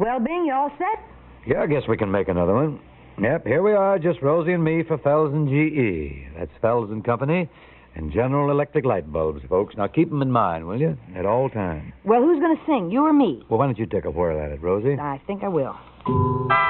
Well, Bing, you all set? Yeah, I guess we can make another one. Yep, here we are, just Rosie and me for Felsen GE. That's Felsen Company and General Electric light bulbs, folks. Now, keep them in mind, will you? At all times. Well, who's going to sing, you or me? Well, why don't you take a whirl at it, Rosie? I think I will.